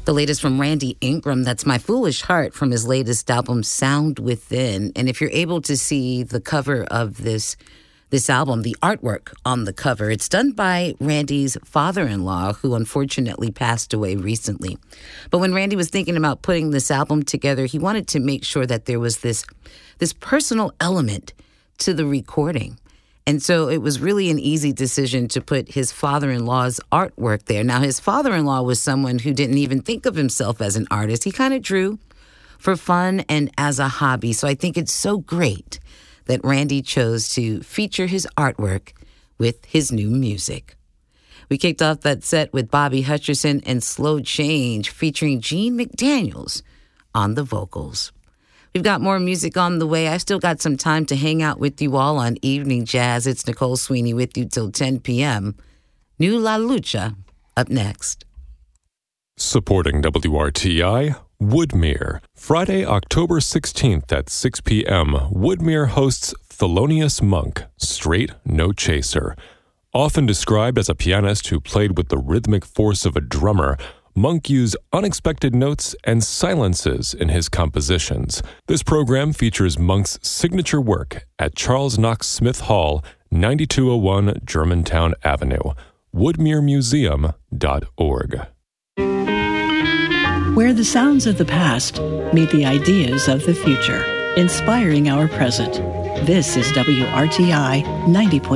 The latest from Randy Ingram, that's My Foolish Heart from his latest album, Sound Within. And if you're able to see the cover of this album, the artwork on the cover, it's done by Randy's father-in-law, who unfortunately passed away recently. But when Randy was thinking about putting this album together, he wanted to make sure that there was this personal element to the recording. And so it was really an easy decision to put his father-in-law's artwork there. Now, his father-in-law was someone who didn't even think of himself as an artist. He kind of drew for fun and as a hobby. So I think it's so great that Randy chose to feature his artwork with his new music. We kicked off that set with Bobby Hutcherson and Slow Change featuring Gene McDaniels on the vocals. We've got more music on the way. I've still got some time to hang out with you all on Evening Jazz. It's Nicole Sweeney with you till 10 p.m. New La Lucha up next. Supporting WRTI, Woodmere. Friday, October 16th at 6 p.m., Woodmere hosts Thelonious Monk, straight, no chaser. Often described as a pianist who played with the rhythmic force of a drummer, Monk used unexpected notes and silences in his compositions. This program features Monk's signature work at Charles Knox Smith Hall, 9201 Germantown Avenue, woodmeremuseum.org. Where the sounds of the past meet the ideas of the future, inspiring our present. This is WRTI 90.9.